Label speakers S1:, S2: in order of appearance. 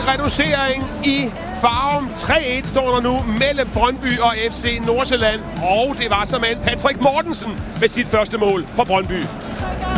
S1: reducering i Farum. 3-1 står der nu mellem Brøndby og FC Nordsjælland. Og det var såmænd Patrick Mortensen med sit første mål for Brøndby.